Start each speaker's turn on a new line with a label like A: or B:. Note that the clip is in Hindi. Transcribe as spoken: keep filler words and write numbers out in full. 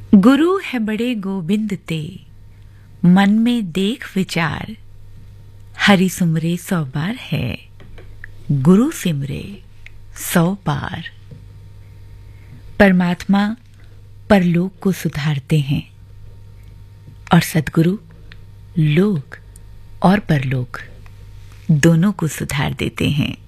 A: गुरु है बड़े गोबिंद ते, मन में देख विचार। हरि सुमरे सौ बार है, गुरु सिमरे सौ बार। परमात्मा परलोक को सुधारते हैं और सद्गुरु लोक और परलोक दोनों को सुधार देते हैं।